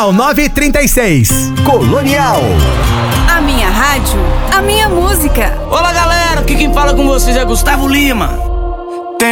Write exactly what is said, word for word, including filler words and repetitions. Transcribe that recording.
Colonial nove trinta e seis. Colonial. A minha rádio, a minha música. Olá, galera, aqui quem fala com vocês é Gustavo Lima.